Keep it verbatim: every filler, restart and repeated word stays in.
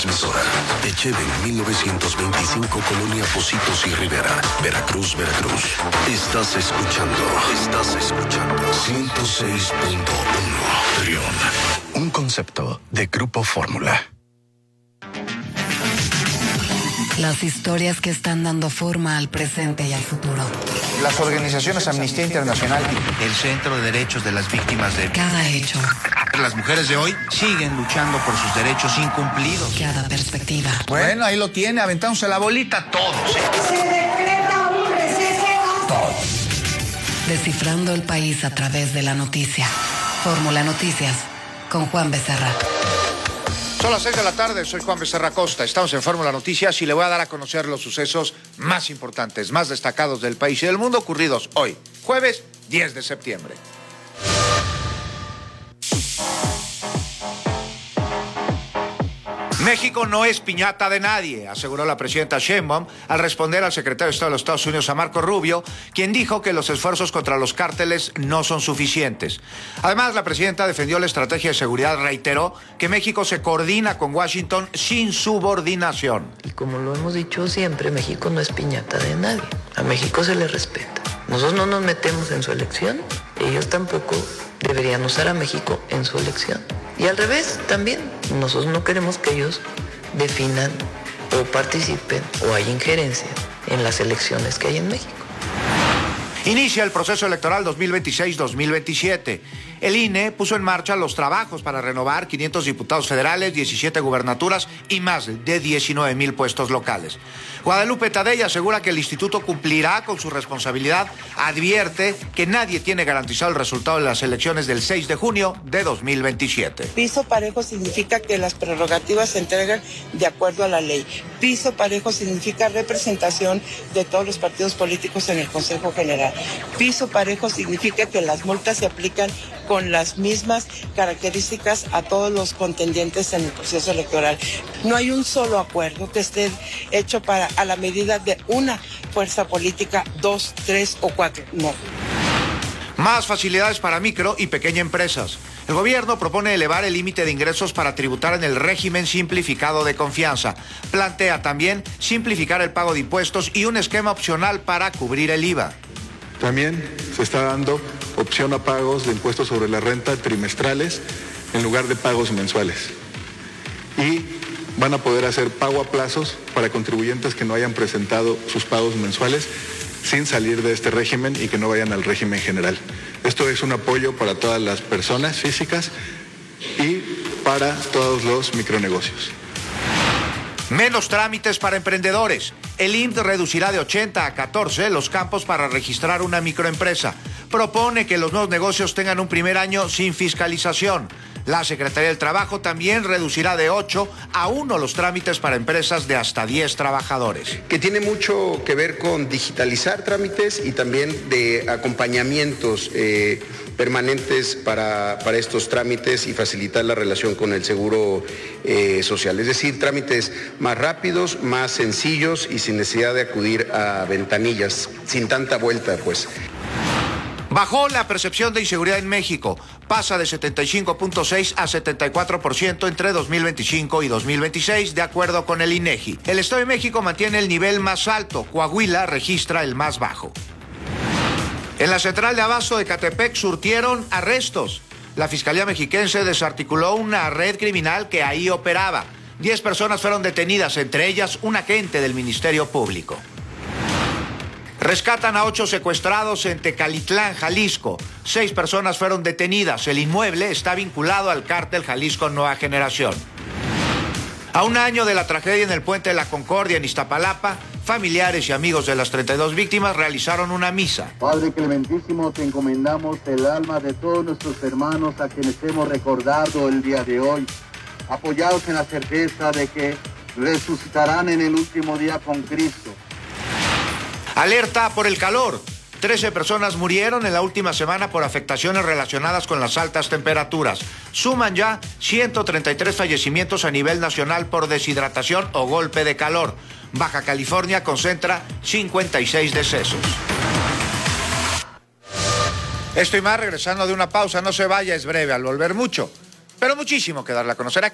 transmisora. Echeve, mil novecientos veinticinco, Colonia Pocitos y Rivera, Veracruz, Veracruz. Estás escuchando, estás escuchando ciento seis punto uno Trión. Un concepto de Grupo Fórmula. Las historias que están dando forma al presente y al futuro. Las organizaciones Amnistía Internacional, el Centro de Derechos de las Víctimas de... Cada hecho. Las mujeres de hoy siguen luchando por sus derechos incumplidos. Cada perspectiva. Bueno, ahí lo tiene, aventándose la bolita todos. Se decreta un receso. Todos. Descifrando el país a través de la noticia. Fórmula Noticias, con Juan Becerra. Son las seis de la tarde, soy Juan Becerra Costa, estamos en Fórmula Noticias y le voy a dar a conocer los sucesos más importantes, más destacados del país y del mundo ocurridos hoy, jueves diez de septiembre. México no es piñata de nadie, aseguró la presidenta Sheinbaum al responder al secretario de Estado de los Estados Unidos, a Marco Rubio, quien dijo que los esfuerzos contra los cárteles no son suficientes. Además, la presidenta defendió la estrategia de seguridad, reiteró que México se coordina con Washington sin subordinación. Y como lo hemos dicho siempre, México no es piñata de nadie. A México se le respeta. Nosotros no nos metemos en su elección, ellos tampoco deberían usar a México en su elección. Y al revés, también, nosotros no queremos que ellos definan o participen o haya injerencia en las elecciones que hay en México. Inicia el proceso electoral dos mil veintiséis dos mil veintisiete. El I N E puso en marcha los trabajos para renovar quinientos diputados federales, diecisiete gubernaturas y más de diecinueve mil puestos locales. Guadalupe Tadei asegura que el instituto cumplirá con su responsabilidad, advierte que nadie tiene garantizado el resultado de las elecciones del seis de junio de dos mil veintisiete. Piso parejo significa que las prerrogativas se entregan de acuerdo a la ley. Piso parejo significa representación de todos los partidos políticos en el Consejo General. Piso parejo significa que las multas se aplican con las mismas características a todos los contendientes en el proceso electoral. No hay un solo acuerdo que esté hecho para a la medida de una fuerza política, dos, tres o cuatro. No. Más facilidades para micro y pequeñas empresas. El gobierno propone elevar el límite de ingresos para tributar en el régimen simplificado de confianza. Plantea también simplificar el pago de impuestos y un esquema opcional para cubrir el I V A. También se está dando opción a pagos de impuestos sobre la renta trimestrales en lugar de pagos mensuales. Y van a poder hacer pago a plazos para contribuyentes que no hayan presentado sus pagos mensuales sin salir de este régimen y que no vayan al régimen general. Esto es un apoyo para todas las personas físicas y para todos los micronegocios. Menos trámites para emprendedores. El I M S S reducirá de ochenta a catorce los campos para registrar una microempresa. Propone que los nuevos negocios tengan un primer año sin fiscalización. La Secretaría del Trabajo también reducirá de ocho a uno los trámites para empresas de hasta diez trabajadores. Que tiene mucho que ver con digitalizar trámites y también de acompañamientos eh, permanentes para, para estos trámites y facilitar la relación con el seguro eh, social. Es decir, trámites más rápidos, más sencillos y sin necesidad de acudir a ventanillas, sin tanta vuelta, pues. Bajó la percepción de inseguridad en México. Pasa de setenta y cinco punto seis a setenta y cuatro por ciento entre dos mil veinticinco y dos mil veintiséis, de acuerdo con el I N E G I. El Estado de México mantiene el nivel más alto. Coahuila registra el más bajo. En la central de abasto de Catepec surtieron arrestos. La Fiscalía Mexiquense desarticuló una red criminal que ahí operaba. Diez personas fueron detenidas, entre ellas un agente del Ministerio Público. Rescatan a ocho secuestrados en Tecalitlán, Jalisco. Seis personas fueron detenidas. El inmueble está vinculado al cártel Jalisco Nueva Generación. A un año de la tragedia en el Puente de la Concordia en Iztapalapa, familiares y amigos de las treinta y dos víctimas realizaron una misa. Padre clementísimo, te encomendamos el alma de todos nuestros hermanos a quienes hemos recordado el día de hoy, apoyados en la certeza de que resucitarán en el último día con Cristo. Alerta por el calor. trece personas murieron en la última semana por afectaciones relacionadas con las altas temperaturas. Suman ya ciento treinta y tres fallecimientos a nivel nacional por deshidratación o golpe de calor. Baja California concentra cincuenta y seis decesos. Esto y más regresando de una pausa. No se vaya, es breve al volver mucho, pero muchísimo que darle a conocer aquí.